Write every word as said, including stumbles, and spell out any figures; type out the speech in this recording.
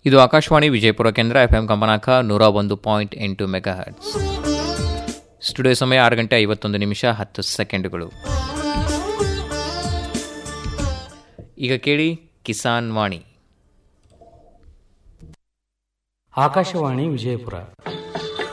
ಇದು ಆಕಾಶವಾಣಿ ವಿಜಯಪುರ ಕೇಂದ್ರ F M ಕಂಪನಾಂಕ ನೂರ ಒಂದು ಪಾಯಿಂಟ್ ಎಂಟು ಮೆಗಾ ಹರ್ಟ್ಸ್. ಸ್ಟುಡಿಯೋ ಸಮಯ ಆರು ಗಂಟೆ ಐವತ್ತೊಂದು ನಿಮಿಷ ಹತ್ತು ಸೆಕೆಂಡುಗಳು. ಈಗ ಕೇಳಿ ಕಿಸಾನ್ ವಾಣಿ. ಆಕಾಶವಾಣಿ ವಿಜಯಪುರ